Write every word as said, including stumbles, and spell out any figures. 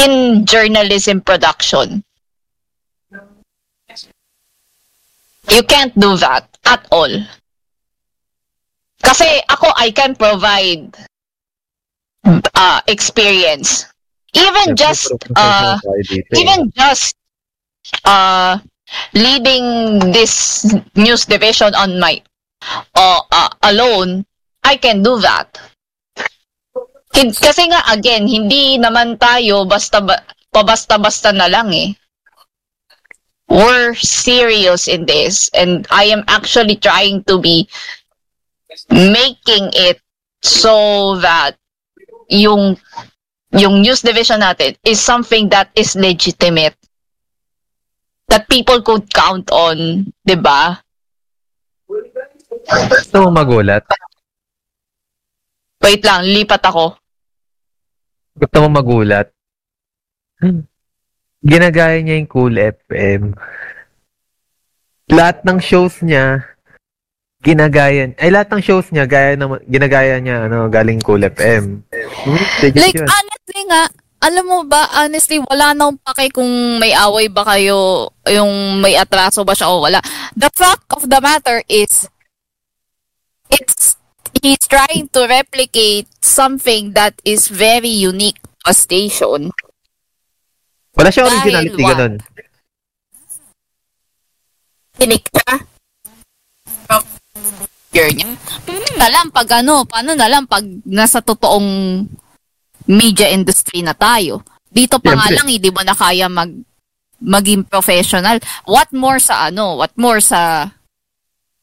in journalism production. You can't do that at all. Kasi ako, I can provide uh, experience. Even just, uh, even just uh, leading this news division on my uh, uh, alone, I can do that. Kasi nga, again, hindi naman tayo basta pabasta-basta na lang eh. We're serious in this, and I am actually trying to be making it so that yung yung news division natin is something that is legitimate, that people could count on, 'di ba? Gusto mo magulat? Wait lang, lipat ako. Gusto mo magulat? Ginagaya niya yung Cool F M. Lahat ng shows niya, ginagaya, ay lahat ng shows niya, gaya na, ginagaya niya, ano, galing Cool F M. Like, yun. Honestly nga, alam mo ba, honestly, wala nang pake kung may away ba kayo, yung may atraso ba siya o wala. The fact of the matter is, it's, he's trying to replicate something that is very unique to a station. Wala siya originality, ganun. Tinik ka? Paano na lang pag ano, paano na lang pag nasa totoong media industry na tayo. Dito pa nga lang, hindi mo na kaya mag maging professional. What more sa ano, what more sa